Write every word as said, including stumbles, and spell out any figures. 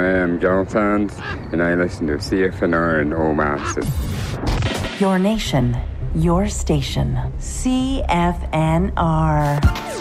I am John Sands, and I listen to C F N R and O Masters. Your nation, your station. C F N R.